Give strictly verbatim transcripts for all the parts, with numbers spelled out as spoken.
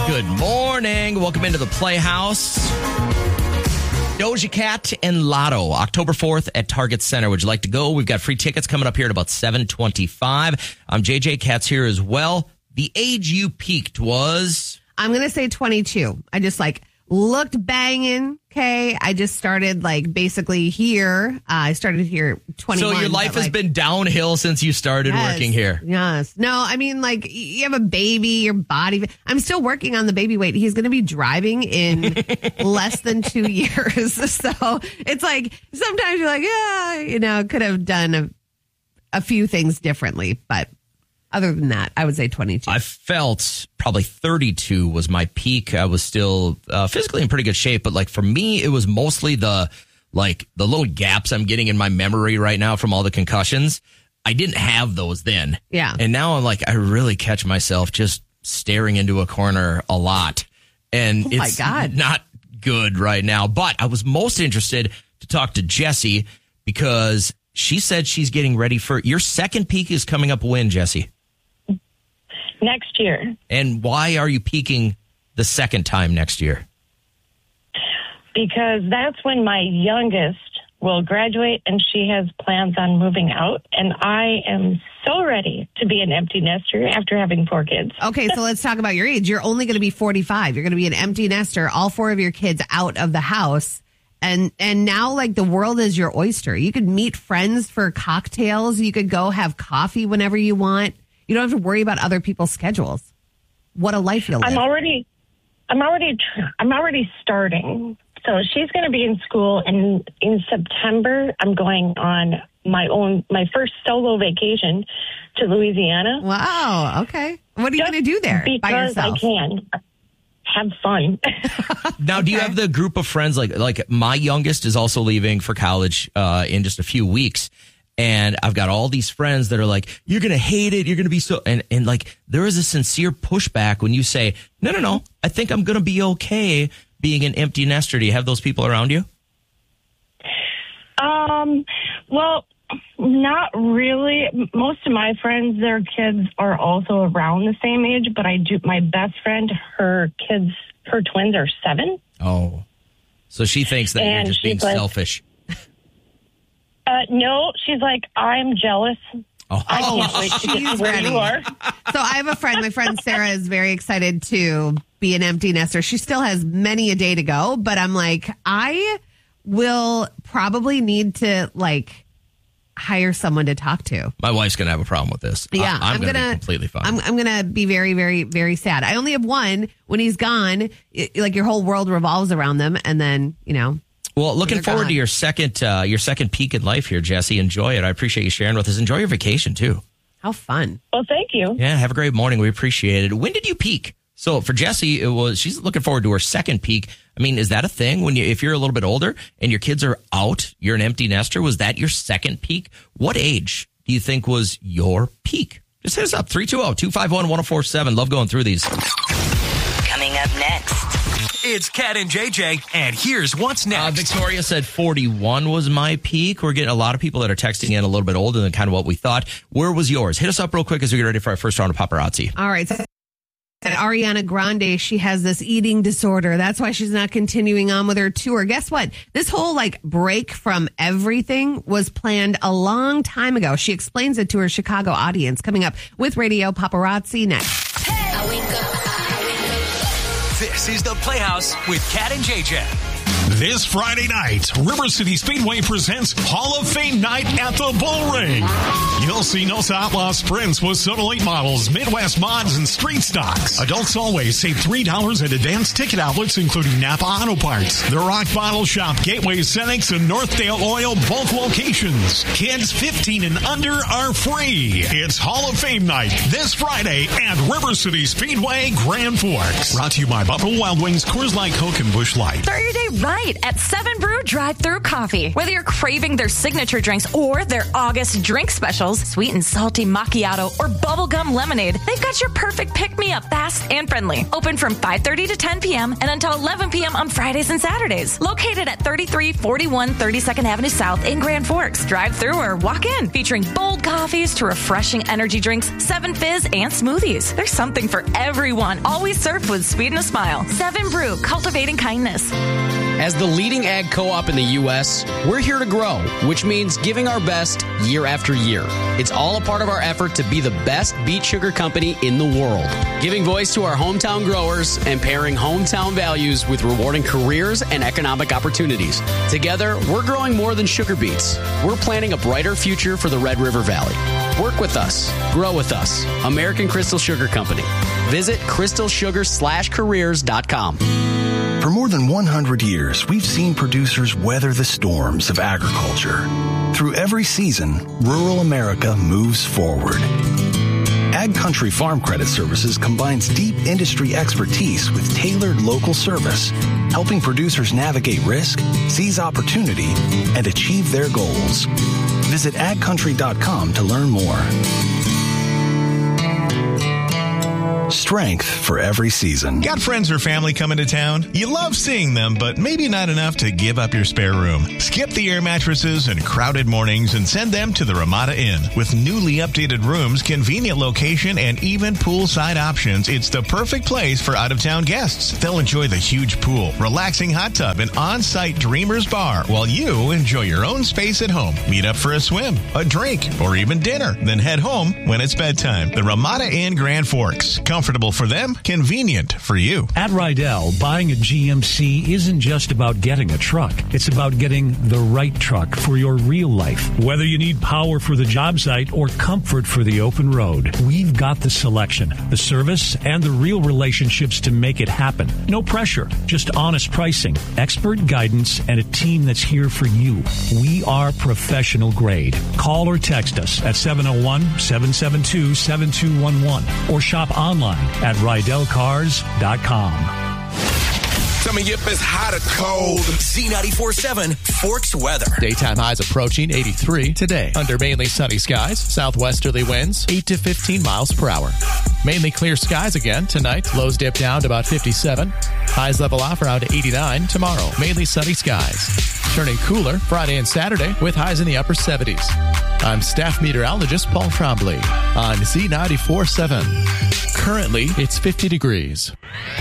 Good morning. Welcome into the Playhouse. Doja Cat and Lotto, October fourth at Target Center. Would you like to go? We've got free tickets coming up here at about seven twenty-five. I'm J J. Katz here as well. The age you peaked was? I'm going to say twenty-two. I just like looked banging. Okay. I just started like basically here. Uh, I started here twenty-one. So your life has like, been downhill since you started yes, working here. Yes. No, I mean, like you have a baby, your body. I'm still working on the baby weight. He's going to be driving in less than two years. So it's like sometimes you're like, yeah, you know, could have done a, a few things differently. But other than that, I would say twenty-two. I felt probably thirty-two was my peak. I was still uh, physically in pretty good shape, but like for me, it was mostly the like the little gaps I'm getting in my memory right now from all the concussions. I didn't have those then. Yeah. And now I'm like, I really catch myself just staring into a corner a lot. And oh my it's God. not good right now. But I was most interested to talk to Jessie because she said she's getting ready for your second peak is coming up when, Jessie? Next year. And why are you peaking the second time next year? Because that's when my youngest will graduate and she has plans on moving out. And I am so ready to be an empty nester after having four kids. Okay, so let's talk about your age. You're only going to be forty-five. You're going to be an empty nester, all four of your kids out of the house. And and now, like, the world is your oyster. You could meet friends for cocktails. You could go have coffee whenever you want. You don't have to worry about other people's schedules. What a life you'll live. I'm already, I'm already, I'm already starting. So she's going to be in school, and in September, I'm going on my own, my first solo vacation to Louisiana. Wow. Okay. What are you going to do there by Because yourself? I can. Have fun. Now, do you have the group of friends, like like my youngest is also leaving for college uh, in just a few weeks. And I've got all these friends that are like, you're going to hate it. You're going to be so, and, and like, there is a sincere pushback when you say, no, no, no, I think I'm going to be okay being an empty nester. Do you have those people around you? Um, well, not really. Most of my friends, their kids are also around the same age, but I do, my best friend, her kids, her twins are seven. Oh, so she thinks that And you're just being she's like- selfish. Uh, no, she's like, I'm jealous. Oh, I can't wait to get she's to where ready. you are. So I have a friend. My friend Sarah is very excited to be an empty nester. She still has many a day to go, but I'm like, I will probably need to like hire someone to talk to. my wife's going to have a problem with this. Yeah, I, I'm, I'm going to gonna- be completely fine. I'm, I'm going to be very, very, very sad. I only have one. When he's gone, it, like your whole world revolves around them. And then, you know. Well, looking They're forward gone. to your second uh, your second peak in life here, Jessie. Enjoy it. I appreciate you sharing with us. Enjoy your vacation, too. How fun. Well, thank you. Yeah, have a great morning. We appreciate it. When did you peak? So for Jessie, it was she's looking forward to her second peak. I mean, is that a thing when you if you're a little bit older and your kids are out, you're an empty nester? Was that your second peak? What age do you think was your peak? Just hit us up, three two zero, two five one, one zero four seven. Love going through these. Coming up next. It's Kat and J J, and here's what's Uh, next. Victoria said forty-one was my peak. We're getting a lot of people that are texting in a little bit older than kind of what we thought. Where was yours? Hit us up real quick as we get ready for our first round of paparazzi. All right. So and Ariana Grande, she has this eating disorder. That's why she's not continuing on with her tour. Guess what? This whole like break from everything was planned a long time ago. She explains it to her Chicago audience. Coming up with Radio Paparazzi next. Hey, I wake up. This is the Playhouse with Kat and J J. This Friday night, River City Speedway presents Hall of Fame Night at the Bull Ring. You'll see Nosa Outlaw sprints with Soda Late models, Midwest mods, and street stocks. Adults always save three dollars at advanced ticket outlets, including Napa Auto Parts, The Rock Bottle Shop, Gateway Cenex, and Northdale Oil, both locations. Kids fifteen and under are free. It's Hall of Fame Night this Friday at River City Speedway, Grand Forks. Brought to you by Buffalo Wild Wings, Coors Light, Coke, and Busch Light. Start your day right night at Seven Brew Drive-Thru Coffee. Whether you're craving their signature drinks or their August drink specials, sweet and salty macchiato or bubblegum lemonade, they've got your perfect pick-me-up, fast and friendly. Open from five thirty to ten p.m. and until eleven p.m. on Fridays and Saturdays. Located at thirty-three forty-one thirty-second Avenue South in Grand Forks. Drive-thru or walk in, featuring bold coffees to refreshing energy drinks, Seven Fizz, and smoothies. There's something for everyone. Always served with sweet and a smile. Seven Brew, cultivating kindness. As the leading ag co-op in the U S, we're here to grow, which means giving our best year after year. It's all a part of our effort to be the best beet sugar company in the world, giving voice to our hometown growers and pairing hometown values with rewarding careers and economic opportunities. Together, we're growing more than sugar beets. We're planning a brighter future for the Red River Valley. Work with us. Grow with us. American Crystal Sugar Company. Visit crystal sugar slash careers dot com. For more than one hundred years, we've seen producers weather the storms of agriculture. Through every season, rural America moves forward. Ag Country Farm Credit Services combines deep industry expertise with tailored local service, helping producers navigate risk, seize opportunity, and achieve their goals. Visit ag country dot com to learn more. Strength for every season. Got friends or family coming to town? You love seeing them, but maybe not enough to give up your spare room. Skip the air mattresses and crowded mornings and send them to the Ramada Inn. With newly updated rooms, convenient location, and even poolside options, it's the perfect place for out-of-town guests. They'll enjoy the huge pool, relaxing hot tub, and on-site Dreamers Bar while you enjoy your own space at home. Meet up for a swim, a drink, or even dinner. Then head home when it's bedtime. The Ramada Inn Grand Forks. Comfortable for them, convenient for you. At Rydell, buying a G M C isn't just about getting a truck. It's about getting the right truck for your real life. Whether you need power for the job site or comfort for the open road, we've got the selection, the service, and the real relationships to make it happen. No pressure, just honest pricing, expert guidance, and a team that's here for you. We are professional grade. Call or text us at seven oh one, seven seven two, seven two one one or shop online at rydell cars dot com. Tell me if it's hot or cold. Z ninety-four point seven Forks weather. Daytime highs approaching eighty-three today. Under mainly sunny skies, southwesterly winds eight to fifteen miles per hour. Mainly clear skies again tonight. Lows dip down to about fifty-seven. Highs level off around eighty-nine tomorrow. Mainly sunny skies. Turning cooler Friday and Saturday with highs in the upper seventies. I'm staff meteorologist Paul Trombley on Z ninety-four point seven. Currently, it's fifty degrees.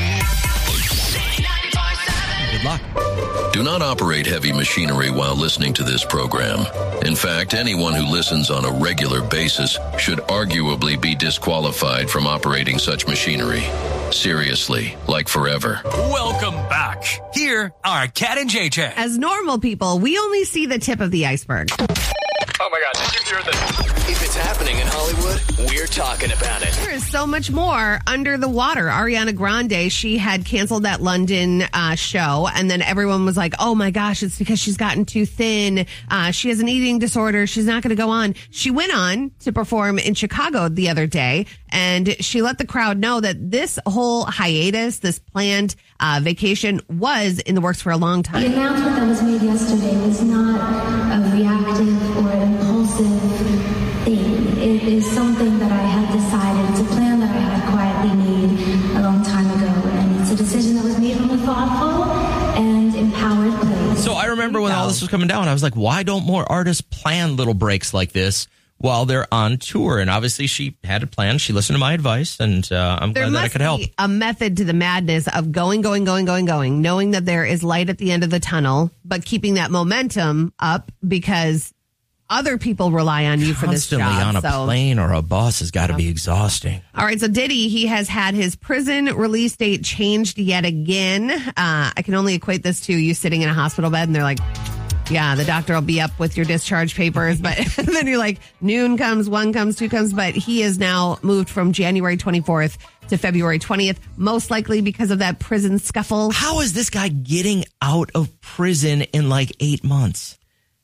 Good luck. Do not operate heavy machinery while listening to this program. In fact, anyone who listens on a regular basis should arguably be disqualified from operating such machinery. Seriously, like forever. Welcome back. Here are Kat and J J. As normal people, we only see the tip of the iceberg. Oh my God, did you hear this? If it's happening in Hollywood, we're talking about it. There is so much more under the water. Ariana Grande, she had canceled that London uh, show, and then everyone was like, oh my gosh, it's because she's gotten too thin. Uh, she has an eating disorder. She's not going to go on. She went on to perform in Chicago the other day, and she let the crowd know that this whole hiatus, this planned uh, vacation was in the works for a long time. The announcement that was made yesterday was not a reactive or impulsive thing. It is something that I had decided. It's a plan that I had quietly made a long time ago, and it's a decision that was made from a thoughtful and empowered place. So I remember when all this was coming down, I was like, why don't more artists plan little breaks like this while they're on tour? And obviously she had a plan. She listened to my advice, and uh, I'm there glad that I could help. There must be a method to the madness of going, going, going, going, going, knowing that there is light at the end of the tunnel, but keeping that momentum up because other people rely on you for this job. Constantly on a so. plane or a bus has got to be exhausting. All right, so Diddy, he has had his prison release date changed yet again. Uh, I can only equate this to you sitting in a hospital bed and they're like, yeah, the doctor will be up with your discharge papers. But then you're like, noon comes, one comes, two comes. But he is now moved from January twenty-fourth to February twentieth, most likely because of that prison scuffle. How is this guy getting out of prison in like eight months?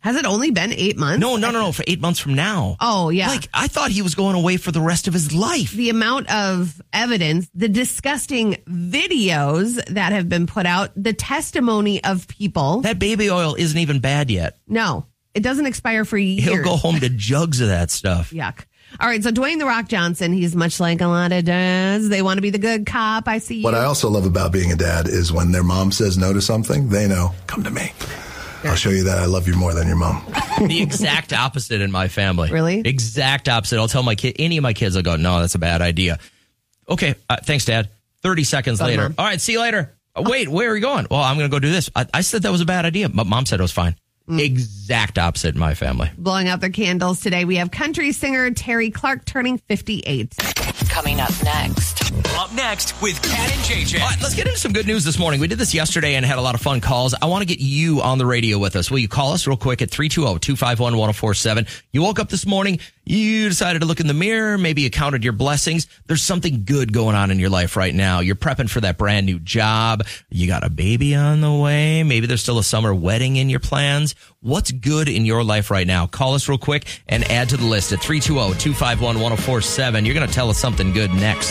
Has it only been eight months? No, no, no, no. For eight months from now. Oh, yeah. Like, I thought he was going away for the rest of his life. The amount of evidence, the disgusting videos that have been put out, the testimony of people. That baby oil isn't even bad yet. No, it doesn't expire for years. He'll go home to jugs of that stuff. Yuck. All right, so Dwayne The Rock Johnson, he's much like a lot of dads. They want to be the good cop. I see you. What I also love about being a dad is when their mom says no to something, they know, come to me. I'll show you that I love you more than your mom. The exact opposite in my family. Really? Exact opposite. I'll tell my kid, any of my kids, I'll go, no, that's a bad idea. Okay, uh, thanks, Dad. thirty seconds Bye, later. Mom. All right, see you later. Uh, wait, where are you going? Well, I'm going to go do this. I, I said that was a bad idea, but Mom said it was fine. Mm. Exact opposite in my family. Blowing out their candles today. We have country singer Terry Clark turning fifty-eight. Coming up next. Up next with Cat and J J. All right, let's get into some good news this morning. We did this yesterday and had a lot of fun calls. I want to get you on the radio with us. Will you call us real quick at three two zero, two five one, one zero four seven? You woke up this morning, you decided to look in the mirror, maybe you counted your blessings. There's something good going on in your life right now. You're prepping for that brand new job. You got a baby on the way. Maybe there's still a summer wedding in your plans. What's good in your life right now? Call us real quick and add to the list at three two zero, two five one, one zero four seven. You're going to tell us something good next.